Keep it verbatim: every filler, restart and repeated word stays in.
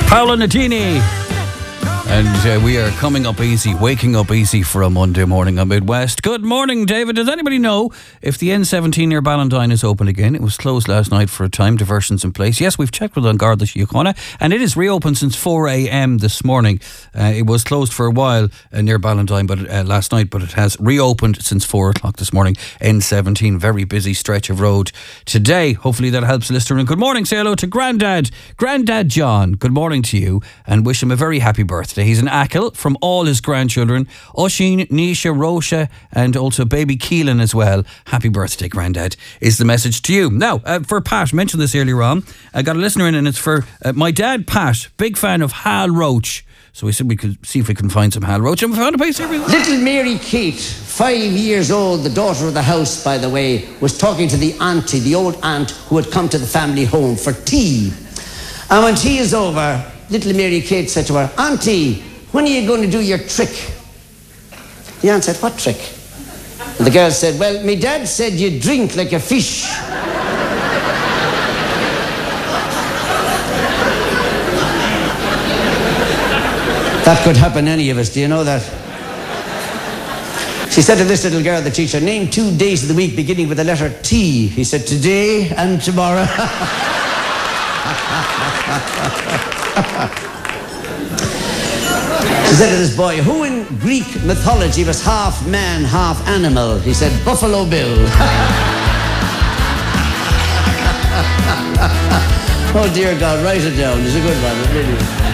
Paolo Nutini. And uh, we are coming up easy, waking up easy for a Monday morning on Midwest. Good morning, David. Does anybody know if the N seventeen near Ballindine is open again? It was closed last night for a time, diversions in place. Yes, we've checked with An Garda Síochána, and it is reopened since four a.m. this morning. Uh, it was closed for a while uh, near Ballindine but uh, last night, but it has reopened since four o'clock this morning. N seventeen, very busy stretch of road today. Hopefully that helps, listener. And good morning, say hello to Grandad, Grandad John. Good morning to you, and wish him a very happy birthday. He's an Achill from all his grandchildren, Oisín, Nisha, Rosha, and also baby Keelan as well. Happy birthday, Grandad, is the message to you. Now, uh, for Pat, mentioned this earlier on, I got a listener in, and it's for uh, my dad, Pat, big fan of Hal Roach. So we said we could see if we can find some Hal Roach, and we found a place here. Little Mary Kate, five years old, the daughter of the house, by the way, was talking to the auntie, the old aunt who had come to the family home for tea. And when tea is over, little Mary Kate said to her, "Auntie, when are you going to do your trick?" The aunt said, "What trick?" And the girl said, "Well, my dad said you drink like a fish." That could happen to any of us, do you know that? She said to this little girl, the teacher, "Name two days of the week beginning with the letter T." He said, "Today and tomorrow." She said to this boy, "Who in Greek mythology was half man, half animal?" He said, "Buffalo Bill." Oh dear God, write it down. It's a good one, it really is.